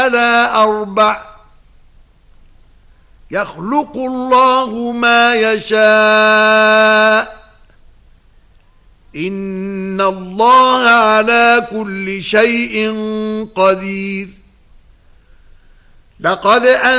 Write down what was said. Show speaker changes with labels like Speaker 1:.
Speaker 1: على أربع يخلق الله ما يشاء إن الله على كل شيء قدير. لقد